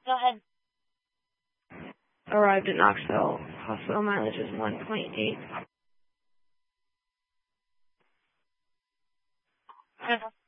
Go ahead. Arrived at Knoxville. Hospital mileage is 1.8.